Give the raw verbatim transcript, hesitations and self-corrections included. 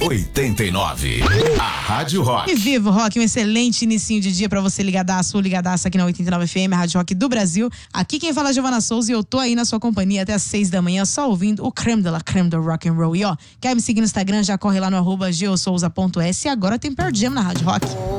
oitenta e nove. A Rádio Rock. E viva o Rock, um excelente inicinho de dia pra você ligadaço ou ligadaça aqui na oitenta e nove F M, a Rádio Rock do Brasil. Aqui quem fala é Giovana Souza e eu tô aí na sua companhia até às seis da manhã, só ouvindo o creme de la creme do rock and roll. E ó, quer me seguir no Instagram? Já corre lá no arroba geosouza ponto s e agora tem Pearl Jam na Rádio Rock.